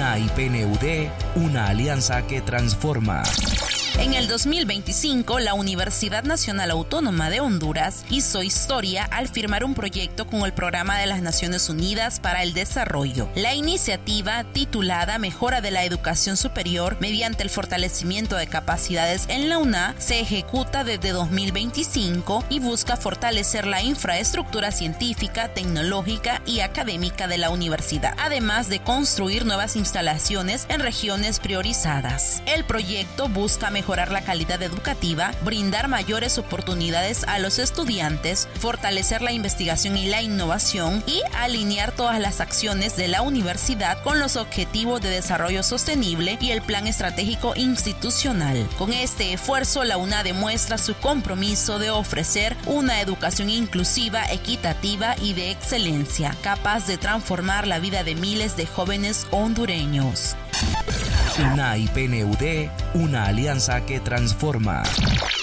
UNA y PNUD, una alianza que transforma. En el 2025, la Universidad Nacional Autónoma de Honduras hizo historia al firmar un proyecto con el Programa de las Naciones Unidas para el Desarrollo. La iniciativa, titulada Mejora de la Educación Superior mediante el fortalecimiento de capacidades en la UNA, se ejecuta desde 2025 y busca fortalecer la infraestructura científica, tecnológica y académica de la universidad, además de construir nuevas instalaciones en regiones priorizadas. El proyecto busca mejorar la calidad educativa, brindar mayores oportunidades a los estudiantes, fortalecer la investigación y la innovación y alinear todas las acciones de la universidad con los objetivos de desarrollo sostenible y el plan estratégico institucional. Con este esfuerzo, la UNA demuestra su compromiso de ofrecer una educación inclusiva, equitativa y de excelencia, capaz de transformar la vida de miles de jóvenes hondureños. UNA y PNUD, una alianza que transforma.